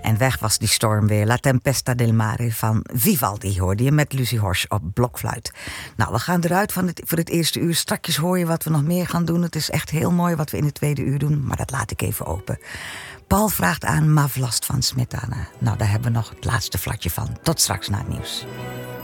En weg was die storm weer. La Tempesta del Mare van Vivaldi hoorde je met Lucie Horsch op blokfluit. Nou, we gaan eruit voor het eerste uur. Strakjes hoor je wat we nog meer gaan doen. Het is echt heel mooi wat we in het tweede uur doen, maar dat laat ik even open. Paul vraagt aan Ma Vlast van Smetana. Nou, daar hebben we nog het laatste flatje van. Tot straks na het nieuws.